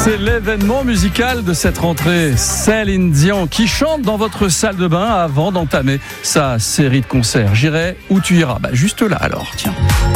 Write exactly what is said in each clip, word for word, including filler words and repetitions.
C'est l'événement musical de cette rentrée. Céline Dion qui chante dans votre salle de bain avant d'entamer sa série de concerts. J'irai où tu iras. Bah juste là alors, tiens.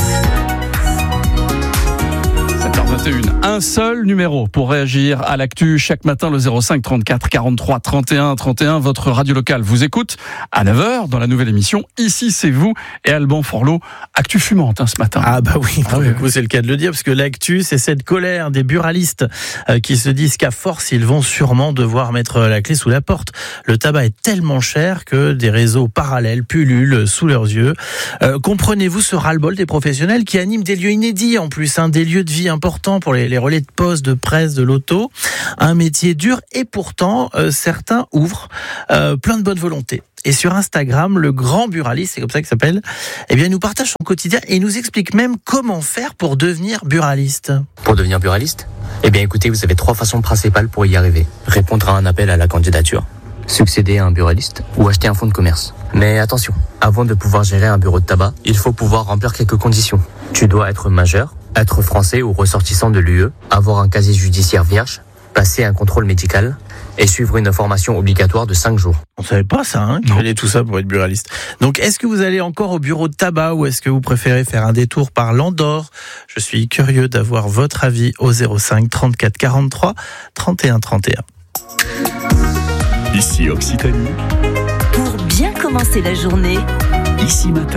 sept heures vingt et une. Un seul numéro pour réagir à l'actu chaque matin, le zéro cinq trente-quatre quarante-trois trente et un trente et un. Votre radio locale vous écoute à neuf heures dans la nouvelle émission. Ici, c'est vous et Alban Forlot. Actu fumante hein, ce matin. Ah bah oui, pour ah, le oui. coup, c'est le cas de le dire, parce que l'actu, c'est cette colère des buralistes euh, qui se disent qu'à force, ils vont sûrement devoir mettre la clé sous la porte. Le tabac est tellement cher que des réseaux parallèles pullulent sous leurs yeux. Euh, comprenez-vous ce ras-le-bol des professionnels qui animent des lieux inédits en plus, hein, des lieux de vie importants pour les, les relais de poste, de presse, de l'auto. Un métier dur et pourtant, euh, certains ouvrent euh, plein de bonne volonté. Et sur Instagram, le grand buraliste, c'est comme ça qu'il s'appelle, eh bien, il nous partage son quotidien et il nous explique même comment faire pour devenir buraliste. Pour devenir buraliste ? Eh bien, écoutez, vous avez trois façons principales pour y arriver. Répondre à un appel à la candidature, succéder à un buraliste ou acheter un fonds de commerce. Mais attention, avant de pouvoir gérer un bureau de tabac, il faut pouvoir remplir quelques conditions. Tu dois être majeur, être français ou ressortissant de l'U E, avoir un casier judiciaire vierge, passer un contrôle médical et suivre une formation obligatoire de cinq jours. On savait pas ça, hein, qu'il fallait tout ça pour être buraliste. Donc, est-ce que vous allez encore au bureau de tabac ou est-ce que vous préférez faire un détour par l'Andorre ? Je suis curieux d'avoir votre avis au zéro cinq trente-quatre quarante-trois trente et un trente et un. Ici Occitanie. Pour bien commencer la journée. Ici Matin.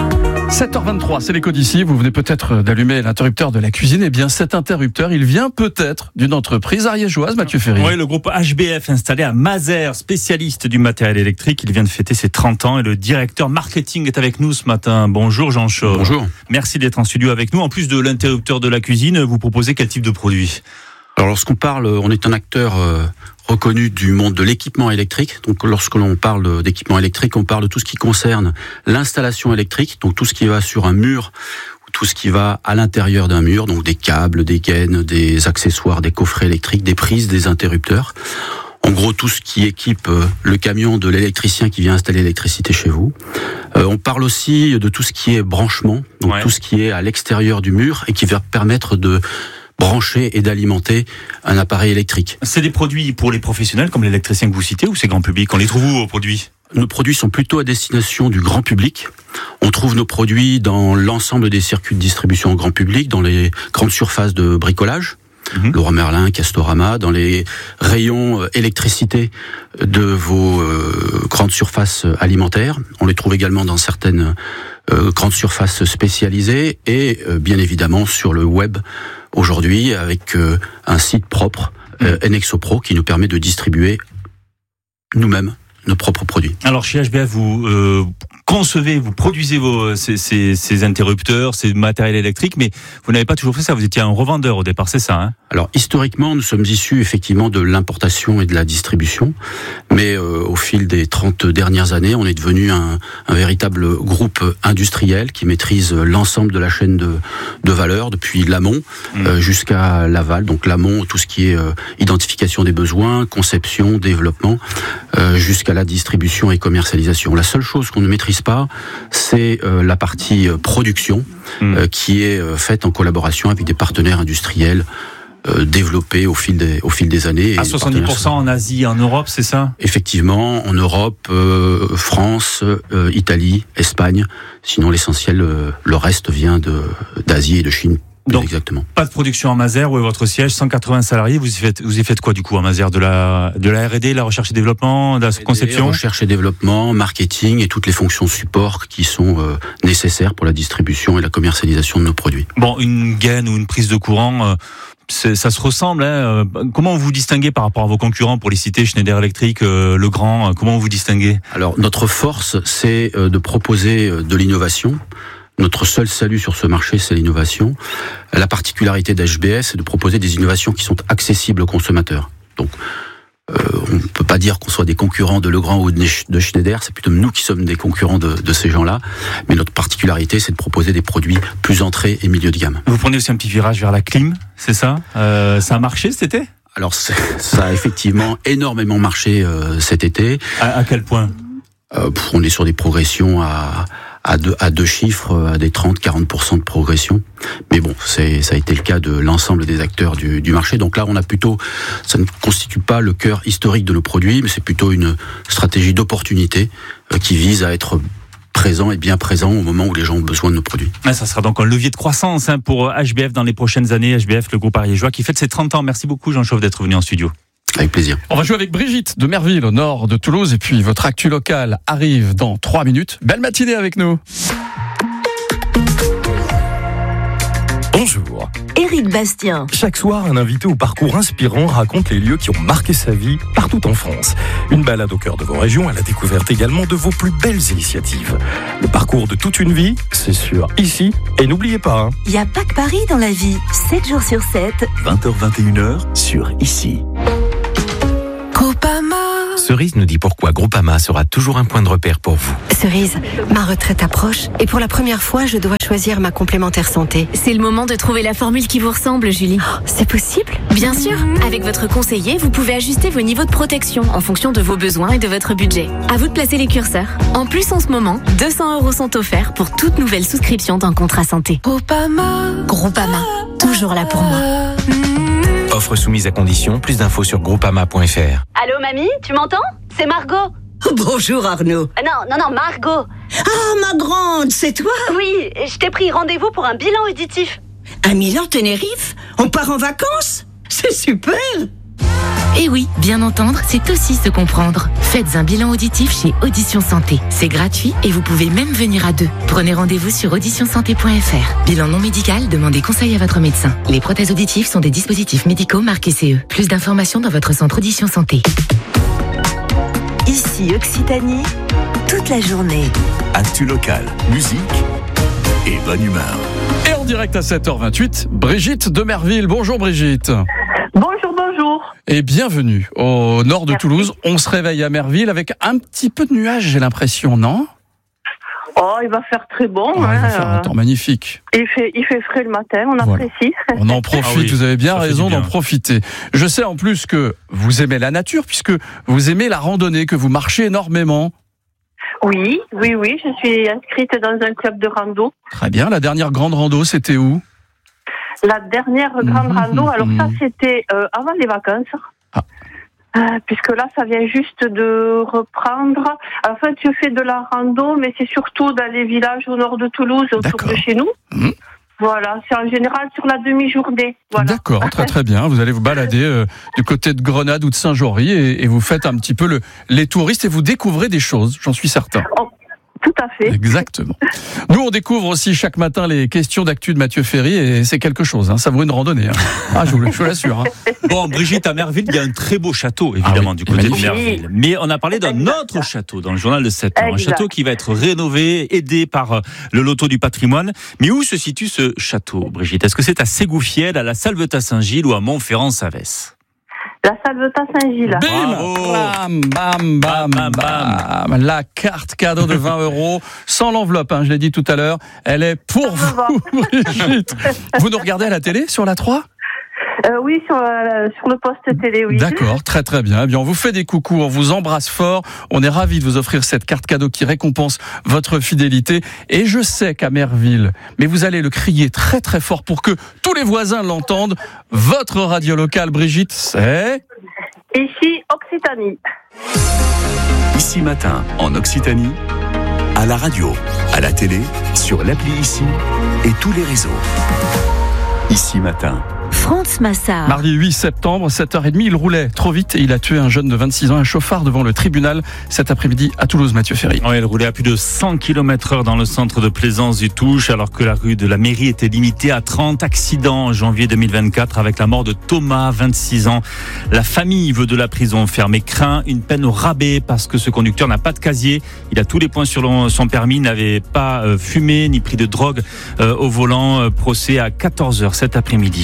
sept heures vingt-trois, c'est l'écho d'ici. Vous venez peut-être d'allumer l'interrupteur de la cuisine. Eh bien, cet interrupteur, il vient peut-être d'une entreprise ariégeoise, Mathieu Ferry. Oui, le groupe H B F installé à Mazères, spécialiste du matériel électrique. Il vient de fêter ses trente ans et le directeur marketing est avec nous ce matin. Bonjour Jean Chaud. Bonjour. Merci d'être en studio avec nous. En plus de l'interrupteur de la cuisine, vous proposez quel type de produit ? Alors, lorsqu'on parle, on est un acteur euh, reconnu du monde de l'équipement électrique. Donc, lorsque l'on parle d'équipement électrique, on parle de tout ce qui concerne l'installation électrique, donc tout ce qui va sur un mur, tout ce qui va à l'intérieur d'un mur, donc des câbles, des gaines, des accessoires, des coffrets électriques, des prises, des interrupteurs. En gros, tout ce qui équipe le camion de l'électricien qui vient installer l'électricité chez vous. Euh, on parle aussi de tout ce qui est branchement, donc ouais. tout ce qui est à l'extérieur du mur et qui va permettre de brancher et d'alimenter un appareil électrique. C'est des produits pour les professionnels comme l'électricien que vous citez ou c'est grand public ? On les trouve où, vos produits ? Nos produits sont plutôt à destination du grand public. On trouve nos produits dans l'ensemble des circuits de distribution au grand public, dans les grandes surfaces de bricolage, mmh. Leroy Merlin, Castorama, dans les rayons électricité de vos euh, grandes surfaces alimentaires. On les trouve également dans certaines euh, grandes surfaces spécialisées et euh, bien évidemment sur le web aujourd'hui avec euh, un site propre, euh, Nexopro, qui nous permet de distribuer nous-mêmes nos propres produits. Alors chez H B F, vous euh, concevez, vous produisez vos, ces, ces, ces interrupteurs, ces matériels électriques, mais vous n'avez pas toujours fait ça, vous étiez un revendeur au départ, c'est ça hein ? Alors historiquement, nous sommes issus effectivement de l'importation et de la distribution, mais euh, au fil des trente dernières années, on est devenu un, un véritable groupe industriel qui maîtrise l'ensemble de la chaîne de, de valeur, depuis l'amont mmh. euh, jusqu'à l'aval. Donc l'amont, tout ce qui est euh, identification des besoins, conception, développement, euh, jusqu'à la distribution et commercialisation. La seule chose qu'on ne maîtrise pas, c'est euh, la partie euh, production, mmh. euh, qui est euh, faite en collaboration avec des partenaires industriels euh, développés au fil des, au fil des années. À soixante-dix pour cent en Asie, en Europe, c'est ça ? Effectivement, en Europe, euh, France, euh, Italie, Espagne. Sinon, l'essentiel, euh, le reste vient de, d'Asie et de Chine. Donc, exactement. Pas de production à Mazères, où est votre siège, cent quatre-vingts salariés, vous y faites, vous y faites quoi du coup à Mazères ? De la, de la R et D, la recherche et développement, de la conception ? Recherche et développement, marketing et toutes les fonctions support qui sont euh, nécessaires pour la distribution et la commercialisation de nos produits. Bon, une gaine ou une prise de courant, euh, c'est, ça se ressemble. Hein. Comment vous vous distinguez par rapport à vos concurrents, pour les citer, Schneider Electric, euh, Legrand, euh, comment vous vous distinguez ? Alors, notre force, c'est euh, de proposer euh, de l'innovation. Notre seul salut sur ce marché, c'est l'innovation. La particularité d'H B S, c'est de proposer des innovations qui sont accessibles aux consommateurs. Donc, euh, on ne peut pas dire qu'on soit des concurrents de Legrand ou de Schneider, c'est plutôt nous qui sommes des concurrents de, de ces gens-là. Mais notre particularité, c'est de proposer des produits plus entrée et milieu de gamme. Vous prenez aussi un petit virage vers la clim, c'est ça ? euh, Ça a marché cet été ? Alors, ça a effectivement énormément marché euh, cet été. À, à quel point ? euh, On est sur des progressions à... à deux, à deux chiffres, à des trente à quarante pour cent de progression. Mais bon, c'est, ça a été le cas de l'ensemble des acteurs du, du marché. Donc là, on a plutôt, ça ne constitue pas le cœur historique de nos produits, mais c'est plutôt une stratégie d'opportunité euh, qui vise à être présent et bien présent au moment où les gens ont besoin de nos produits. Ah, ça sera donc un levier de croissance hein, pour H B F dans les prochaines années. H B F, le groupe ariégeois qui fête ses trente ans. Merci beaucoup Jean Chauve d'être venu en studio. Avec plaisir. On va jouer avec Brigitte de Merville, au nord de Toulouse. Et puis votre actu locale arrive dans trois minutes. Belle matinée avec nous. Bonjour. Éric Bastien. Chaque soir, un invité au parcours inspirant raconte les lieux qui ont marqué sa vie partout en France. Une balade au cœur de vos régions à la découverte également de vos plus belles initiatives. Le parcours de toute une vie, c'est sûr, ici. Et n'oubliez pas, hein, Il n'y a pas que Paris dans la vie. sept jours sur sept. vingt heures vingt et une heures sur Ici. Groupama. Cerise nous dit pourquoi Groupama sera toujours un point de repère pour vous. Cerise, ma retraite approche et pour la première fois, je dois choisir ma complémentaire santé. C'est le moment de trouver la formule qui vous ressemble, Julie. Oh, c'est possible ? Bien sûr, avec votre conseiller, vous pouvez ajuster vos niveaux de protection en fonction de vos besoins et de votre budget. À vous de placer les curseurs. En plus, en ce moment, deux cents euros sont offerts pour toute nouvelle souscription d'un contrat santé. Groupama. Groupama, toujours là pour moi. Offre soumise à condition, plus d'infos sur groupama point f r. Allô mamie, tu m'entends ? C'est Margot. Bonjour Arnaud. Euh, non, non, non, Margot. Ah, ma grande, c'est toi ? Oui, je t'ai pris rendez-vous pour un bilan auditif. À Milan-Tenerife ? On part en vacances ? C'est super ! Et oui, bien entendre, c'est aussi se comprendre. Faites un bilan auditif chez Audition Santé. C'est gratuit et vous pouvez même venir à deux. Prenez rendez-vous sur audition santé point f r. Bilan non médical, demandez conseil à votre médecin. Les prothèses auditives sont des dispositifs médicaux marqués C E. Plus d'informations dans votre centre Audition Santé. Ici Occitanie, toute la journée. Actu locale, musique et bonne humeur. Et en direct à sept heures vingt-huit, Brigitte de Merville. Bonjour Brigitte. Bonjour, bonjour. Et bienvenue au nord de Merci. Toulouse. On se réveille à Merville avec un petit peu de nuages, j'ai l'impression, non ? Oh, il va faire très bon. Oh, hein. Il va faire un temps magnifique. Il fait, il fait frais le matin, on voilà. apprécie. On en profite, ah oui, vous avez bien raison bien. d'en profiter. Je sais en plus que vous aimez la nature, puisque vous aimez la randonnée, que vous marchez énormément. Oui, oui, oui, je suis inscrite dans un club de rando. Très bien, la dernière grande rando, c'était où ? La dernière grande mmh, rando, alors mmh. ça c'était euh, avant les vacances, ah. euh, puisque là ça vient juste de reprendre. En fait, je fais de la rando, mais c'est surtout dans les villages au nord de Toulouse, autour D'accord. de chez nous. Mmh. Voilà, c'est en général sur la demi-journée. Voilà. D'accord, très très bien. Vous allez vous balader euh, du côté de Grenade ou de Saint-Jory et, et vous faites un petit peu le, les touristes et vous découvrez des choses, j'en suis certain. Oh. Tout à fait. Exactement. Nous, on découvre aussi chaque matin les questions d'actu de Mathieu Ferry et c'est quelque chose. Hein. Ça vaut une randonnée. Hein. Ah, je vous, je vous l'assure. Hein. Bon, Brigitte, à Merville, il y a un très beau château, évidemment, ah oui, du côté de Merville. Mais on a parlé d'un exact. autre château dans le journal de sept heures. Un château qui va être rénové, aidé par le loto du patrimoine. Mais où se situe ce château, Brigitte ? Est-ce que c'est à Ségoufielle, à la Salvetat-Saint-Gilles ou à Montferrand-Savès ? La Salvetat-Saint-Gilles. Bim, bam, bam, bam, bam, bam. La carte cadeau de vingt euros, sans l'enveloppe, hein, je l'ai dit tout à l'heure. Elle est pour vous, Brigitte. Vous nous regardez à la télé sur la trois ? Euh, oui, sur, euh, sur le poste télé, oui. D'accord, très très bien. Eh bien, on vous fait des coucous, on vous embrasse fort. On est ravis de vous offrir cette carte cadeau qui récompense votre fidélité. Et je sais qu'à Merville, mais vous allez le crier très très fort pour que tous les voisins l'entendent. Votre radio locale, Brigitte, c'est... Ici, Occitanie. Ici Matin, en Occitanie, à la radio, à la télé, sur l'appli Ici et tous les réseaux. Ici Matin. France Massard. Mardi huit septembre, sept heures trente, il roulait trop vite et il a tué un jeune de vingt-six ans, un chauffard devant le tribunal cet après-midi à Toulouse, Mathieu Ferry. Oui, il roulait à plus de cent kilomètres heure dans le centre de Plaisance du Touche alors que la rue de la mairie était limitée à trente accidents en janvier deux mille vingt-quatre avec la mort de Thomas, vingt-six ans. La famille veut de la prison ferme et craint une peine au rabais parce que ce conducteur n'a pas de casier. Il a tous les points sur son permis, n'avait pas fumé ni pris de drogue au volant. Procès à quatorze heures cet après-midi.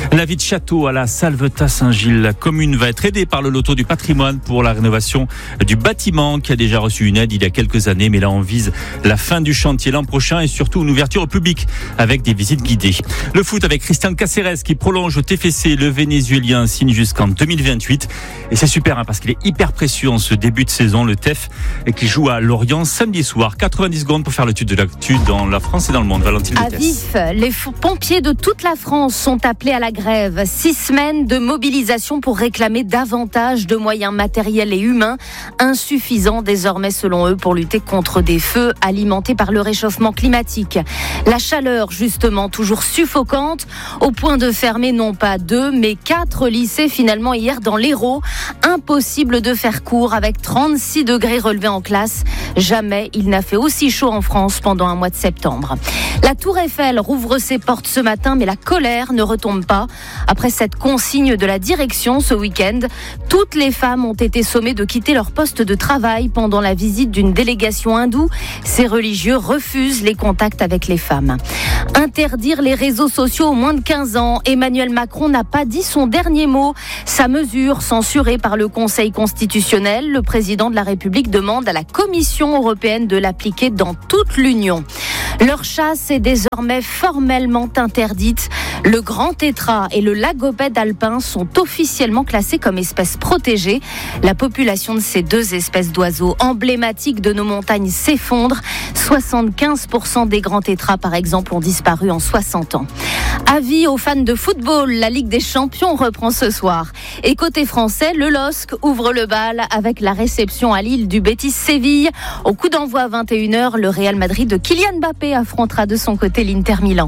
La vie de château à la Salvetat-Saint-Gilles. La commune va être aidée par le loto du patrimoine pour la rénovation du bâtiment qui a déjà reçu une aide il y a quelques années. Mais là, on vise la fin du chantier l'an prochain et surtout une ouverture au public avec des visites guidées. Le foot avec Christian Cáceres qui prolonge au T F C. Le Vénézuélien signe jusqu'en deux mille vingt-huit. Et c'est super hein, parce qu'il est hyper précieux en ce début de saison. Le T E F qui joue à Lorient samedi soir. quatre-vingt-dix secondes pour faire le tuto de l'actu dans la France et dans le monde. Valentine À Vif, les pompiers de toute la France sont appelés à la grève. Six semaines de mobilisation pour réclamer davantage de moyens matériels et humains, insuffisants désormais selon eux pour lutter contre des feux alimentés par le réchauffement climatique. La chaleur justement toujours suffocante, au point de fermer non pas deux mais quatre lycées finalement hier dans l'Hérault. Impossible de faire court avec trente-six degrés relevés en classe. Jamais il n'a fait aussi chaud en France pendant un mois de septembre. La Tour Eiffel rouvre ses portes ce matin, mais la colère ne retombe pas. Après cette consigne de la direction ce week-end, toutes les femmes ont été sommées de quitter leur poste de travail pendant la visite d'une délégation hindoue. Ces religieux refusent les contacts avec les femmes. Interdire les réseaux sociaux aux moins de quinze ans. Emmanuel Macron n'a pas dit son dernier mot. Sa mesure, censurée par le Conseil constitutionnel, le président de la République demande à la Commission européenne de l'appliquer dans toute l'Union. Leur chasse est désormais formellement interdite. Le grand tétras et le lagopède alpin sont officiellement classés comme espèces protégées. La population de ces deux espèces d'oiseaux emblématiques de nos montagnes s'effondre. soixante-quinze pour cent des grands tétras, par exemple, ont disparu en soixante ans. Avis aux fans de football, la Ligue des Champions reprend ce soir. Et côté français, le L O S C ouvre le bal avec la réception à Lille du Betis Séville. Au coup d'envoi à vingt et une heures, le Real Madrid de Kylian Mbappé affrontera de son côté l'Inter Milan.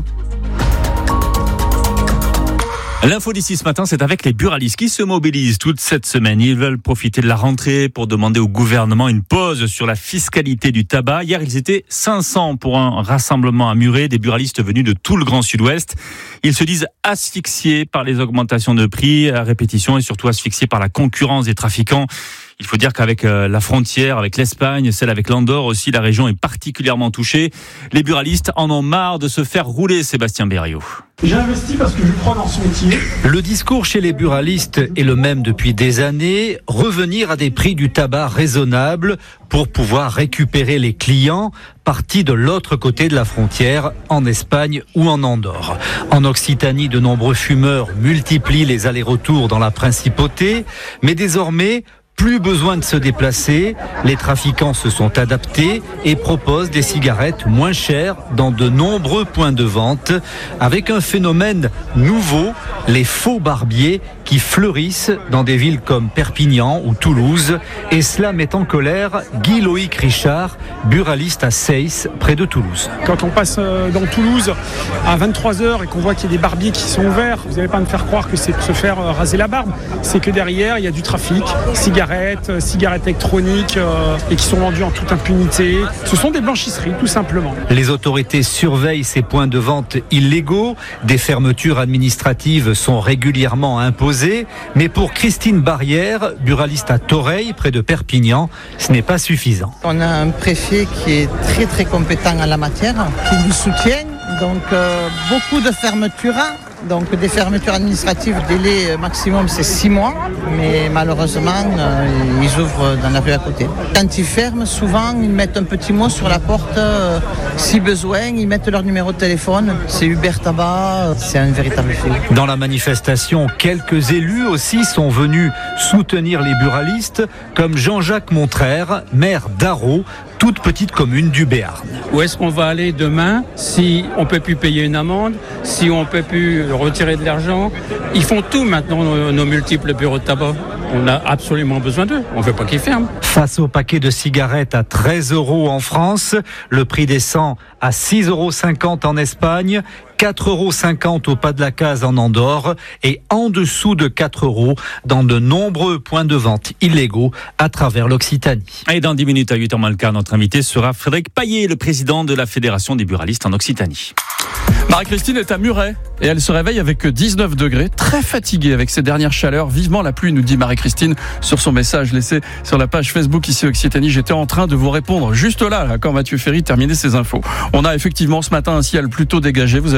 L'info d'ici ce matin, c'est avec les buralistes qui se mobilisent toute cette semaine. Ils veulent profiter de la rentrée pour demander au gouvernement une pause sur la fiscalité du tabac. Hier, ils étaient cinq cents pour un rassemblement à Muret, des buralistes venus de tout le Grand Sud-Ouest. Ils se disent asphyxiés par les augmentations de prix à répétition et surtout asphyxiés par la concurrence des trafiquants. Il faut dire qu'avec la frontière, avec l'Espagne, celle avec l'Andorre aussi, la région est particulièrement touchée. Les buralistes en ont marre de se faire rouler, Sébastien Berriot. J'ai investi parce que je crois dans ce métier. Le discours chez les buralistes est le même depuis des années. Revenir à des prix du tabac raisonnables pour pouvoir récupérer les clients partis de l'autre côté de la frontière, en Espagne ou en Andorre. En Occitanie, de nombreux fumeurs multiplient les allers-retours dans la principauté, mais désormais, plus besoin de se déplacer, les trafiquants se sont adaptés et proposent des cigarettes moins chères dans de nombreux points de vente, avec un phénomène nouveau, les faux barbiers qui fleurissent dans des villes comme Perpignan ou Toulouse, et cela met en colère Guy-Loïc Richard, buraliste à Seyss, près de Toulouse. Quand on passe dans Toulouse à vingt-trois heures et qu'on voit qu'il y a des barbiers qui sont ouverts, vous n'allez pas me faire croire que c'est pour se faire raser la barbe, c'est que derrière il y a du trafic, cigarettes, cigarettes électroniques euh, et qui sont vendues en toute impunité. Ce sont des blanchisseries, tout simplement. Les autorités surveillent ces points de vente illégaux. Des fermetures administratives sont régulièrement imposées. Mais pour Christine Barrière, buraliste à Toreil, près de Perpignan, ce n'est pas suffisant. On a un préfet qui est très très compétent en la matière, qui nous soutient. Donc euh, beaucoup de fermetures. Donc des fermetures administratives, délai maximum c'est six mois, mais malheureusement euh, ils ouvrent dans la rue à côté. Quand ils ferment, souvent ils mettent un petit mot sur la porte, euh, si besoin, ils mettent leur numéro de téléphone, c'est Hubert Tabac, c'est un véritable fait. Dans la manifestation, quelques élus aussi sont venus soutenir les buralistes, comme Jean-Jacques Montrère, maire d'Arreau, toute petite commune du Béarn. Où est-ce qu'on va aller demain si on ne peut plus payer une amende, si on ne peut plus retirer de l'argent? Ils font tout maintenant, nos, nos multiples bureaux de tabac. On a absolument besoin d'eux. On ne veut pas qu'ils ferment. Face au paquet de cigarettes à treize euros en France, le prix descend à six euros cinquante en Espagne, quatre euros cinquante au Pas de la Case en Andorre et en dessous de quatre euros dans de nombreux points de vente illégaux à travers l'Occitanie. Et dans dix minutes à huit heures moins le quart, notre invité sera Frédéric Paillet, le président de la Fédération des buralistes en Occitanie. Marie-Christine est à Muret et elle se réveille avec dix-neuf degrés, très fatiguée avec ces dernières chaleurs. Vivement la pluie, nous dit Marie-Christine sur son message laissé sur la page Facebook ici Occitanie. J'étais en train de vous répondre juste là, là quand Mathieu Ferry terminait ses infos. On a effectivement ce matin un ciel plutôt dégagé. Vous avez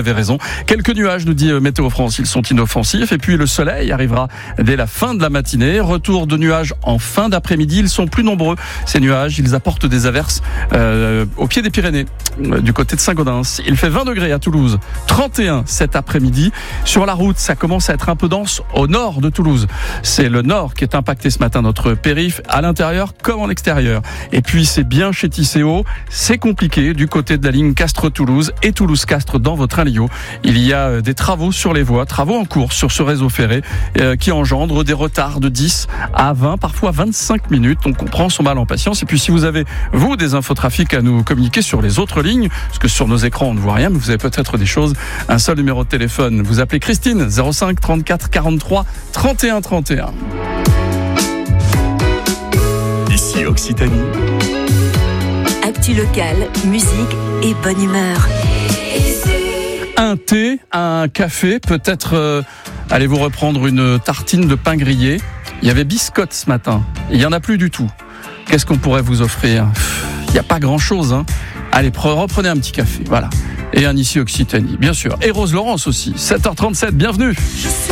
avez raison. Quelques nuages, nous dit Météo France, ils sont inoffensifs. Et puis le soleil arrivera dès la fin de la matinée. Retour de nuages en fin d'après-midi. Ils sont plus nombreux, ces nuages. Ils apportent des averses euh, au pied des Pyrénées, euh, du côté de Saint-Gaudens. Il fait vingt degrés à Toulouse, trente et un cet après-midi. Sur la route, ça commence à être un peu dense au nord de Toulouse. C'est le nord qui est impacté ce matin, notre périph', à l'intérieur comme en extérieur. Et puis c'est bien chez Tisséo, c'est compliqué du côté de la ligne Castres-Toulouse et Toulouse-Castres dans votre train Lio. Il y a des travaux sur les voies, travaux en cours sur ce réseau ferré euh, qui engendrent des retards de dix à vingt, parfois vingt-cinq minutes. On comprend son mal en patience. Et puis si vous avez, vous, des infotrafics à nous communiquer sur les autres lignes, parce que sur nos écrans on ne voit rien, mais vous avez peut-être des choses, un seul numéro de téléphone. Vous appelez Christine, zéro cinq trente-quatre quarante-trois trente et un trente et un. Ici Occitanie. Actu locale, musique et bonne humeur. Un thé, un café, peut-être euh, allez-vous reprendre une tartine de pain grillé. Il y avait biscotte ce matin, il n'y en a plus du tout. Qu'est-ce qu'on pourrait vous offrir ? Il n'y a pas grand-chose, hein. Allez, reprenez un petit café, voilà. Et un Ici Occitanie, bien sûr. Et Rose Laurence aussi, sept heures trente-sept, bienvenue.